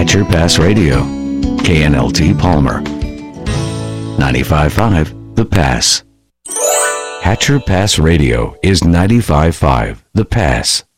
Hatcher Pass Radio, KNLT Palmer. 95.5 The Pass. Hatcher Pass Radio is 95.5 The Pass.